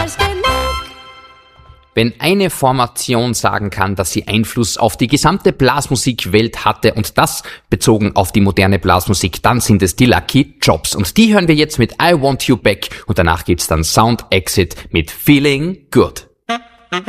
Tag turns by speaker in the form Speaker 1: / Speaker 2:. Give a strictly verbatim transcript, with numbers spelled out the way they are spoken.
Speaker 1: ist genug.
Speaker 2: Wenn eine Formation sagen kann, dass sie Einfluss auf die gesamte Blasmusikwelt hatte und das bezogen auf die moderne Blasmusik, dann sind es die Lucky Jobs. Und die hören wir jetzt mit I Want You Back und danach gibt's dann Sound Exit mit Feeling Good.